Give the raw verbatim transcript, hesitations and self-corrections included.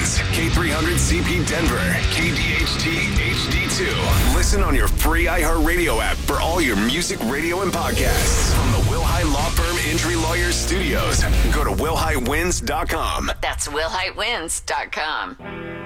Phoenix, K three hundred C P Denver, K D H T H D two. Listen on your free iHeartRadio app for all your music, radio, and podcasts. From the Wilhite Law Firm Injury Lawyers Studios, go to wilhite wins dot com. That's wilhite wins dot com.